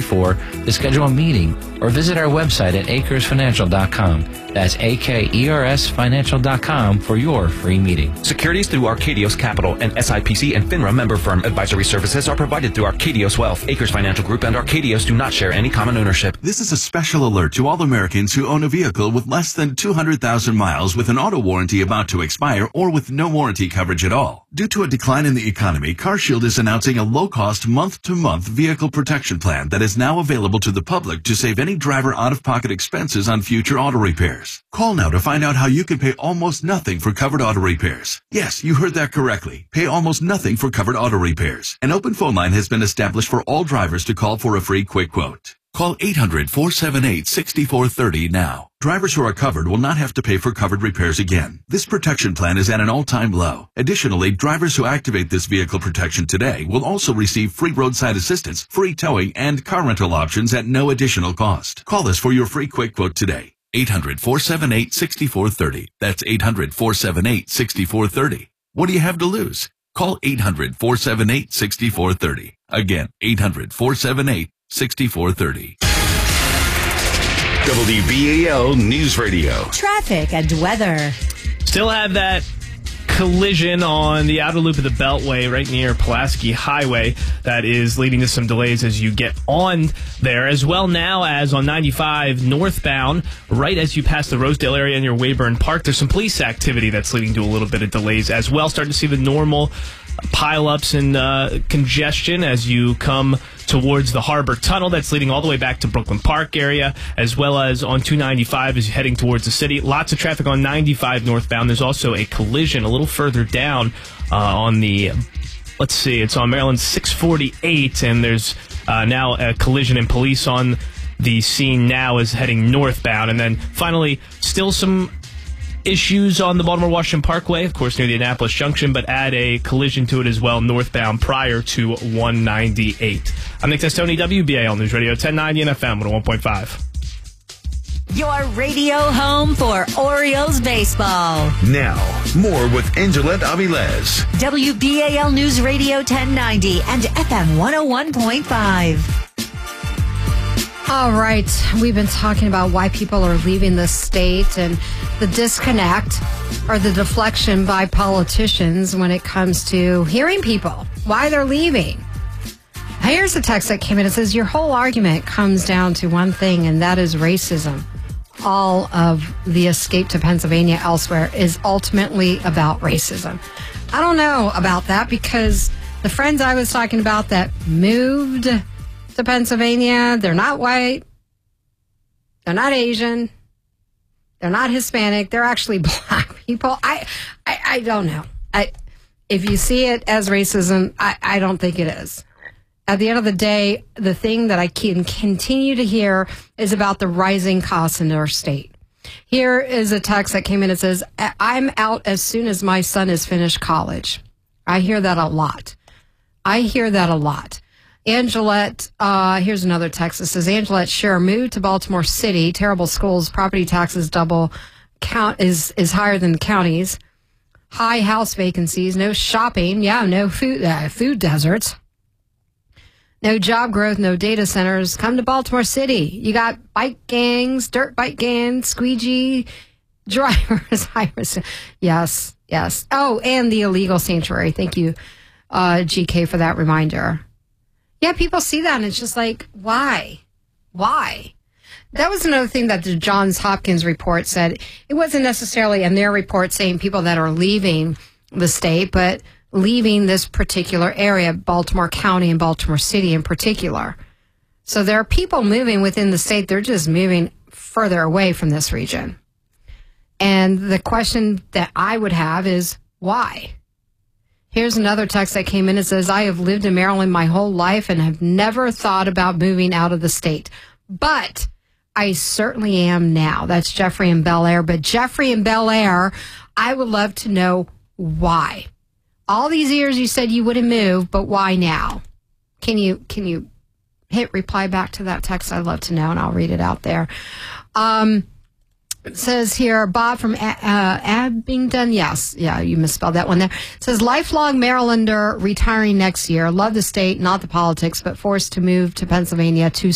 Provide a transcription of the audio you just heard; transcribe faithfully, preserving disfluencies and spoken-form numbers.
four to schedule a meeting or visit our website at acres financial dot com. That's A K E R S financial dot com for your free meeting. Securities through Arcadios Capital and S I P C and FINRA member firm. Advisory services are provided through Arcadios Wealth. Acres Financial Group and Arcadios do not share any common ownership. This is a special alert to all Americans who own a vehicle with less than two hundred thousand miles with an auto warranty about to expire or with no warranty coverage at all. Due to a decline in the economy, CarShield is announcing a low-cost month-to-month vehicle protection plan that is now available to the public to save any driver out-of-pocket expenses on future auto repairs. Call now to find out how you can pay almost nothing for covered auto repairs. Yes, you heard that correctly. Pay almost nothing for covered auto repairs. An open phone line has been established for all drivers to call for a free quick quote. Call eight hundred, four seven eight, six four three zero now. Drivers who are covered will not have to pay for covered repairs again. This protection plan is at an all-time low. Additionally, drivers who activate this vehicle protection today will also receive free roadside assistance, free towing, and car rental options at no additional cost. Call us for your free quick quote today. eight hundred, four seven eight, six four three zero. That's eight hundred, four seven eight, six four three zero. What do you have to lose? Call eight hundred, four seven eight, six four three zero. Again, eight hundred, four seven eight, six four three zero. W B A L News Radio. Traffic and weather. Still have that collision on the outer loop of the Beltway right near Pulaski Highway that is leading to some delays as you get on there, as well now as on ninety-five northbound, right as you pass the Rosedale area near Weyburn Park. There's some police activity that's leading to a little bit of delays as well. Starting to see the normal pile-ups and uh, congestion as you come towards the Harbor Tunnel. That's leading all the way back to Brooklyn Park area, as well as on two ninety-five as you're heading towards the city. Lots of traffic on ninety-five northbound. There's also a collision a little further down uh, on the, let's see, it's on Maryland six forty-eight, and there's uh, now a collision, and police on the scene now is heading northbound. And then finally, still some issues on the Baltimore-Washington Parkway, of course, near the Annapolis Junction, but add a collision to it as well, northbound prior to one ninety-eight. I'm Nick Testoni, W B A L News Radio, ten ninety and F M one oh one point five. Your radio home for Orioles baseball. Now, more with Angelette Avilés. W B A L News Radio ten ninety and F M one oh one point five. All right, we've been talking about why people are leaving the state and the disconnect or the deflection by politicians when it comes to hearing people, why they're leaving. Here's a text that came in. It says, your whole argument comes down to one thing, and that is racism. All of the escape to Pennsylvania elsewhere is ultimately about racism. I don't know about that, because the friends I was talking about that moved to Pennsylvania, they're not white, they're not Asian, they're not Hispanic, they're actually black people. I I, I don't know. I, if you see it as racism, I, I don't think it is. At the end of the day, the thing that I can continue to hear is about the rising costs in our state. Here is a text that came in. It says, I'm out as soon as my son is finished college. I hear that a lot. I hear that a lot. Angelette, uh, here's another text that says, Angelette, sure, moved to Baltimore City, terrible schools, property taxes double, count is, is higher than counties, high house vacancies, no shopping, yeah, no food, uh, food deserts, no job growth, no data centers. Come to Baltimore City. You got bike gangs, dirt bike gangs, squeegee drivers. Yes, yes. Oh, and the illegal sanctuary. Thank you, uh, G K, for that reminder. Yeah, people see that, and it's just like, why? Why? That was another thing that the Johns Hopkins report said. It wasn't necessarily in their report saying people that are leaving the state, but leaving this particular area, Baltimore County and Baltimore City in particular. So there are people moving within the state. They're just moving further away from this region. And the question that I would have is, why? Here's another text that came in. It says, I have lived in Maryland my whole life and have never thought about moving out of the state. But I certainly am now. That's Jeffrey in Bel Air. But Jeffrey in Bel Air, I would love to know why. All these years you said you wouldn't move, but why now? Can you can you hit reply back to that text? I'd love to know, and I'll read it out there. Um, it says here, Bob from uh, Abingdon. Yes, yeah, you misspelled that one there. It says, lifelong Marylander retiring next year. Love the state, not the politics, but forced to move to Pennsylvania to